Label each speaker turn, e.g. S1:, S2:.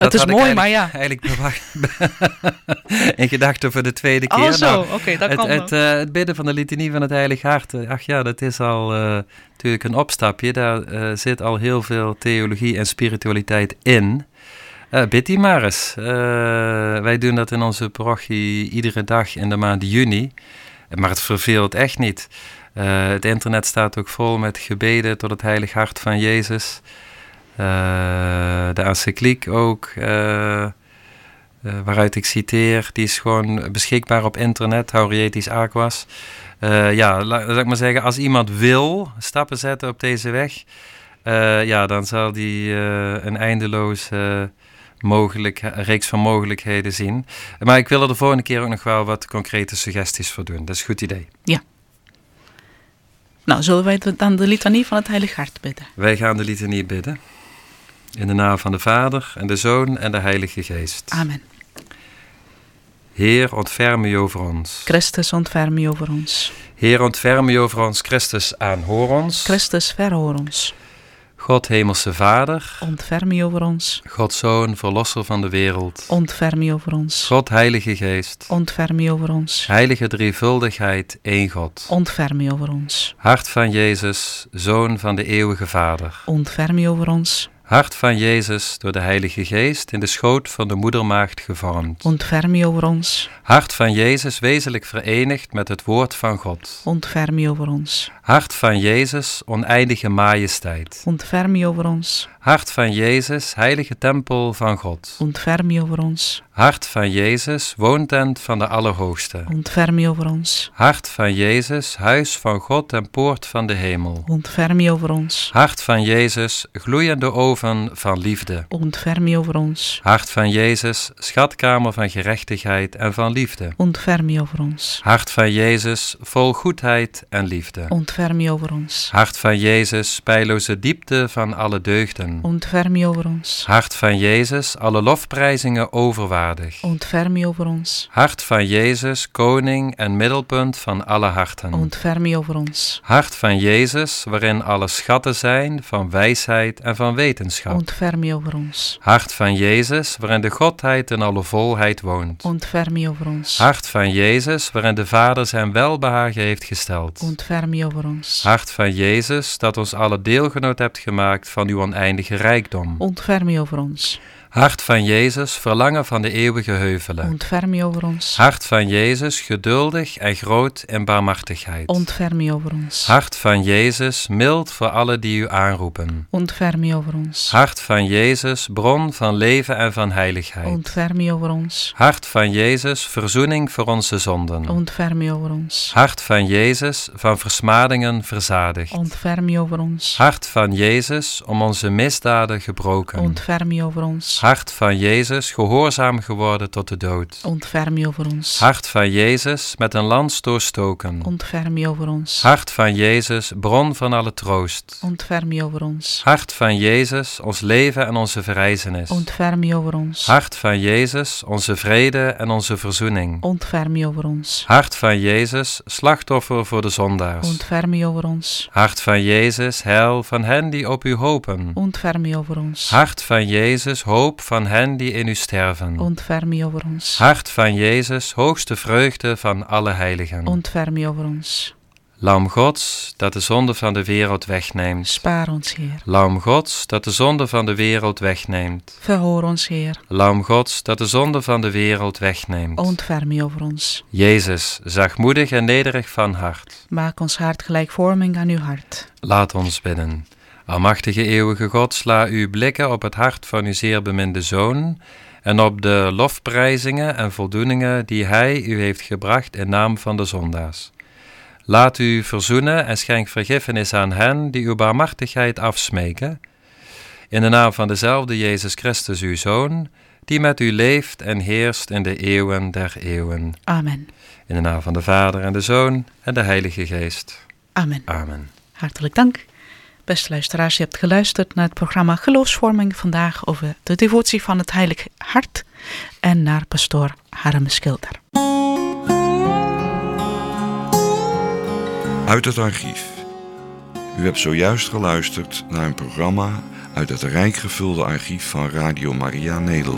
S1: Het is mooi, maar ja.
S2: Eigenlijk in gedachten voor de tweede keer.
S1: Oh zo, oké, dat kan ook.
S2: Het bidden van de litanie van het Heilig Hart. Ach ja, dat is al natuurlijk een opstapje. Daar zit al heel veel theologie en spiritualiteit in. Bid die maar eens. Wij doen dat in onze parochie iedere dag in de maand juni. Maar het verveelt echt niet. Het internet staat ook vol met gebeden tot het Heilig Hart van Jezus. De encycliek ook, waaruit ik citeer, die is gewoon beschikbaar op internet, Haurietis Aquas. Laat ik maar zeggen, als iemand wil stappen zetten op deze weg, dan zal die een eindeloze reeks van mogelijkheden zien. Maar ik wil er de volgende keer ook nog wel wat concrete suggesties voor doen. Dat is een goed idee.
S1: Ja. Nou, zullen wij dan de litanie van het Heilig Hart bidden?
S2: Wij gaan de litanie bidden. In de naam van de Vader en de Zoon en de Heilige Geest.
S1: Amen.
S2: Heer, ontferm u over ons.
S1: Christus, ontferm u over ons.
S2: Heer, ontferm u over ons. Christus, aanhoor ons.
S1: Christus, verhoor ons.
S2: God, hemelse Vader.
S1: Ontferm u over ons.
S2: God, Zoon, verlosser van de wereld.
S1: Ontferm u over ons.
S2: God, Heilige Geest.
S1: Ontferm u over ons.
S2: Heilige drievuldigheid, één God.
S1: Ontferm u over ons.
S2: Hart van Jezus, Zoon van de eeuwige Vader.
S1: Ontferm u over ons.
S2: Hart van Jezus, door de Heilige Geest in de schoot van de moedermaagd gevormd.
S1: Ontferm u over ons.
S2: Hart van Jezus, wezenlijk verenigd met het woord van God.
S1: Ontferm u over ons.
S2: Hart van Jezus, oneindige majesteit.
S1: Ontferm u over ons.
S2: Hart van Jezus, heilige tempel van God.
S1: Ontferm u over ons.
S2: Hart van Jezus, woontent van de Allerhoogste.
S1: Ontferm u over ons.
S2: Hart van Jezus, huis van God en poort van de hemel.
S1: Ontferm u over ons.
S2: Hart van Jezus, gloeiende oven van liefde.
S1: Ontferm u over ons.
S2: Hart van Jezus, schatkamer van gerechtigheid en van liefde.
S1: Ontferm u over ons.
S2: Hart van Jezus, vol goedheid en liefde.
S1: Ontferm u over ons.
S2: Hart van Jezus, speilloze diepte van alle deugden.
S1: Ontferm u over ons.
S2: Hart van Jezus, alle lofprijzingen overwaardig.
S1: Ontferm u over ons.
S2: Hart van Jezus, koning en middelpunt van alle harten.
S1: Ontferm u over ons.
S2: Hart van Jezus, waarin alle schatten zijn van wijsheid en van wetenschap.
S1: Ontferm u over ons.
S2: Hart van Jezus, waarin de Godheid in alle volheid woont.
S1: Ontferm u over ons.
S2: Hart van Jezus, waarin de Vader zijn welbehagen heeft gesteld.
S1: Ontferm u over ons.
S2: Hart van Jezus, dat ons alle deelgenoot hebt gemaakt van uw oneindige rijkdom.
S1: Ontferm u over ons.
S2: Hart van Jezus, verlangen van de eeuwige heuvelen.
S1: Ontferm u over ons.
S2: Hart van Jezus, geduldig en groot in barmhartigheid.
S1: Ontferm u over ons.
S2: Hart van Jezus, mild voor alle die u aanroepen.
S1: Ontferm u over ons.
S2: Hart van Jezus, bron van leven en van heiligheid.
S1: Ontferm u over ons.
S2: Hart van Jezus, verzoening voor onze zonden.
S1: Ontferm u over ons.
S2: Hart van Jezus, van versmadingen verzadigd.
S1: Ontferm u over ons.
S2: Hart van Jezus, om onze misdaden gebroken.
S1: Ontferm u over ons.
S2: Hart van Jezus, gehoorzaam geworden tot de dood.
S1: Ontferm u over ons.
S2: Hart van Jezus, met een lans doorstoken.
S1: Ontferm u over ons.
S2: Hart van Jezus, bron van alle troost.
S1: Ontferm u over ons.
S2: Hart van Jezus, ons leven en onze verrijzenis.
S1: Ontferm u over ons.
S2: Hart van Jezus, onze vrede en onze verzoening.
S1: Ontferm u over ons.
S2: Hart van Jezus, slachtoffer voor de zondaars.
S1: Ontferm u over ons.
S2: Hart van Jezus, heil van hen die op u hopen.
S1: Ontferm u over ons.
S2: Hart van Jezus, hoop van hen die in u sterven.
S1: Ontferm u over ons.
S2: Hart van Jezus, hoogste vreugde van alle heiligen.
S1: Ontferm u over ons.
S2: Lam Gods, dat de zonde van de wereld wegneemt.
S1: Spaar ons, Heer.
S2: Lam Gods, dat de zonde van de wereld wegneemt.
S1: Verhoor ons, Heer.
S2: Lam Gods, dat de zonde van de wereld wegneemt.
S1: Ontferm u over ons.
S2: Jezus, zachtmoedig en nederig van hart.
S1: Maak ons hart gelijkvorming aan uw hart.
S2: Laat ons bidden. Almachtige eeuwige God, sla uw blikken op het hart van uw zeer beminde Zoon en op de lofprijzingen en voldoeningen die Hij u heeft gebracht in naam van de zondaars. Laat u verzoenen en schenk vergiffenis aan hen die uw barmhartigheid afsmeken. In de naam van dezelfde Jezus Christus, uw Zoon, die met u leeft en heerst in de eeuwen der eeuwen.
S1: Amen.
S2: In de naam van de Vader en de Zoon en de Heilige Geest.
S1: Amen.
S2: Amen.
S1: Hartelijk dank. Beste luisteraars, je hebt geluisterd naar het programma Geloofsvorming, vandaag over de devotie van het Heilig Hart en naar pastoor Harm Schilder.
S3: Uit het archief. U hebt zojuist geluisterd naar een programma uit het rijk gevulde archief van Radio Maria Nederland.